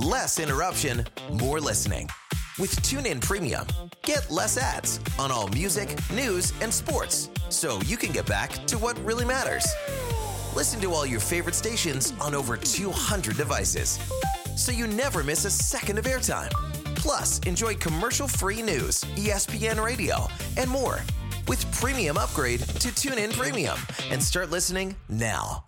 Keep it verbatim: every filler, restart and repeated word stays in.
Less interruption, more listening. With TuneIn Premium, get less ads on all music, news, and sports, so you can get back to what really matters. Listen to all your favorite stations on over two hundred devices, so you never miss a second of airtime. Plus, enjoy commercial-free news, E S P N Radio, and more. With Premium, upgrade to TuneIn Premium and start listening now.